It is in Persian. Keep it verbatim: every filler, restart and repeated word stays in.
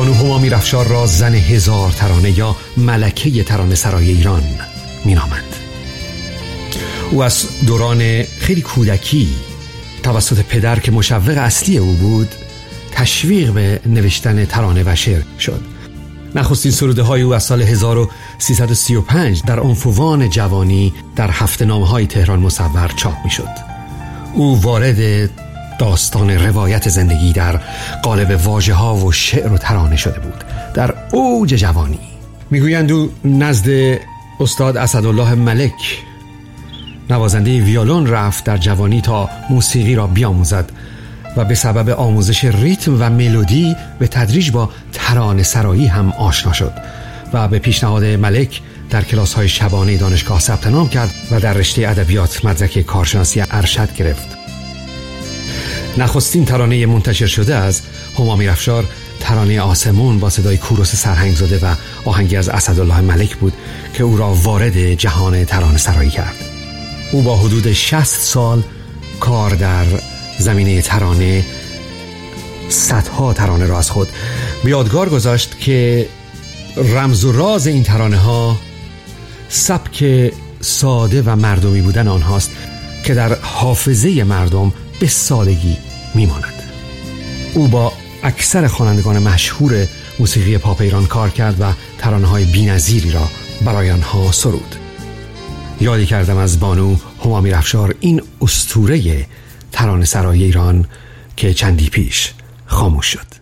بانو هما میرافشار را زن هزار ترانه یا ملکه ترانه سرای ایران مینامند. او از دوران خیلی کودکی توسط پدر که مشوق اصلی او بود تشویق به نوشتن ترانه و شعر شد. نخستین سروده های او از سال هزار و سیصد و سی و پنج در عنفوان جوانی در هفته‌نامه های تهران مصور چاپ می شد. او وارد داستان روایت زندگی در قالب واژه ها و شعر و ترانه شده بود. در اوج جوانی میگویند او نزد استاد اسدالله ملک نوازنده ویولون رفت در جوانی تا موسیقی را بیاموزد و به سبب آموزش ریتم و ملودی به تدریج با ترانه سرایی هم آشنا شد و به پیشنهاد ملک در کلاس های شبانه دانشگاه ثبت نام کرد و در رشته ادبیات مدرک کارشناسی ارشد گرفت. نخستین ترانه منتشر شده از هما میرافشار ترانه آسمون با صدای کوروش سرهنگزاده و آهنگی از اسدالله ملک بود که او را وارد جهان ترانه سرایی کرد. او با حدود شصت سال کار در زمینه ترانه صدها ترانه را از خود به یادگار گذاشت که رمز و راز این ترانه ها سبک ساده و مردمی بودن آنهاست که در حافظه مردم به سادگی میماند. او با اکثر خوانندگان مشهور موسیقی پاپ ایران کار کرد و ترانه‌های بی‌نظیری را برای آنها سرود. یادی کردم از بانو هما میرافشار این اسطوره ترانه سرای ایران که چندی پیش خاموش شد.